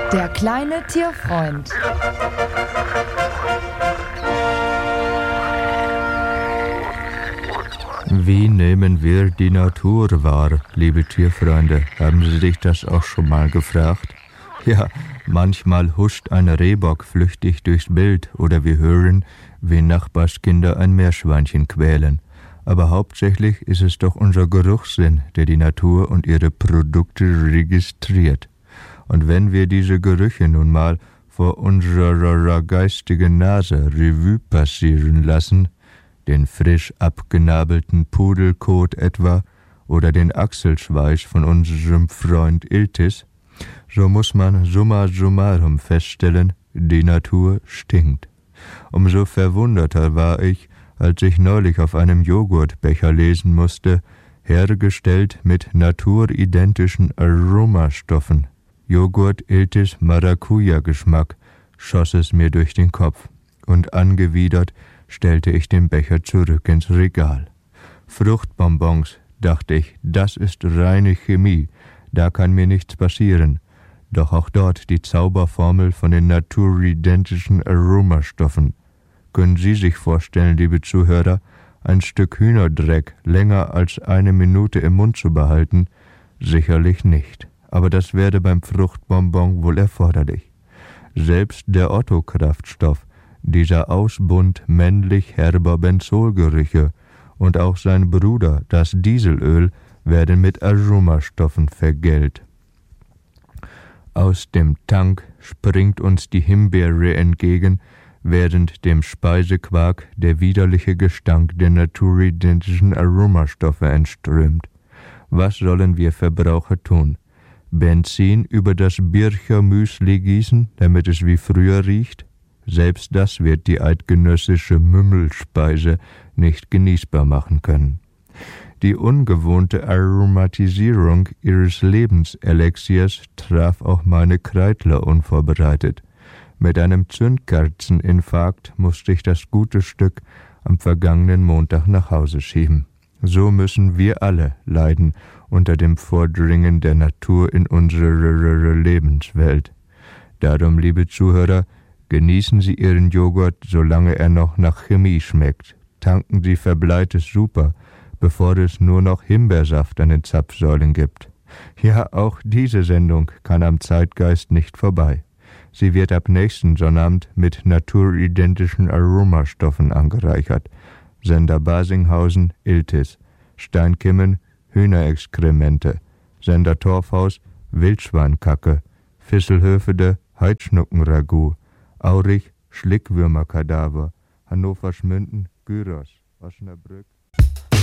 Der kleine Tierfreund. Wie nehmen wir die Natur wahr, liebe Tierfreunde? Haben Sie sich das auch schon mal gefragt? Ja, manchmal huscht ein Rehbock flüchtig durchs Bild oder wir hören, wie Nachbarskinder ein Meerschweinchen quälen. Aber hauptsächlich ist es doch unser Geruchssinn, der die Natur und ihre Produkte registriert. Und wenn wir diese Gerüche nun mal vor unserer geistigen Nase Revue passieren lassen, den frisch abgenabelten Pudelkot etwa oder den Achselschweiß von unserem Freund Iltis, so muss man summa summarum feststellen, die Natur stinkt. Umso verwunderter war ich, als ich neulich auf einem Joghurtbecher lesen musste, hergestellt mit naturidentischen Aromastoffen. Joghurt Iltis Maracuja-Geschmack, schoss es mir durch den Kopf, und angewidert stellte ich den Becher zurück ins Regal. Fruchtbonbons, dachte ich, das ist reine Chemie, da kann mir nichts passieren. Doch auch dort die Zauberformel von den naturidentischen Aromastoffen. Können Sie sich vorstellen, liebe Zuhörer, ein Stück Hühnerdreck länger als 1 Minute im Mund zu behalten? Sicherlich nicht. Aber das wäre beim Fruchtbonbon wohl erforderlich. Selbst der Otto-Kraftstoff, dieser Ausbund männlich herber Benzolgerüche, und auch sein Bruder, das Dieselöl, werden mit Aromastoffen vergällt. Aus dem Tank springt uns die Himbeere entgegen, während dem Speisequark der widerliche Gestank der naturidentischen Aromastoffe entströmt. Was sollen wir Verbraucher tun? Benzin über das Bircher Müsli gießen, damit es wie früher riecht? Selbst das wird die eidgenössische Mümmelspeise nicht genießbar machen können. Die ungewohnte Aromatisierung ihres Lebenselixiers traf auch meine Kreidler unvorbereitet. Mit einem Zündkerzeninfarkt musste ich das gute Stück am vergangenen Montag nach Hause schieben. So müssen wir alle leiden unter dem Vordringen der Natur in unsere Lebenswelt. Darum, liebe Zuhörer, genießen Sie Ihren Joghurt, solange er noch nach Chemie schmeckt. Tanken Sie verbleites Super, bevor es nur noch Himbeersaft an den Zapfsäulen gibt. Ja, auch diese Sendung kann am Zeitgeist nicht vorbei. Sie wird ab nächsten Sonnabend mit naturidentischen Aromastoffen angereichert. Sender Basinghausen, Iltis. Steinkimmen, Hühnerexkremente. Sender Torfhaus, Wildschweinkacke. Visselhöfede, Heidschnuckenragout. Aurich, Schlickwürmerkadaver. Hannover Schmünden, Gyros. Osnabrück.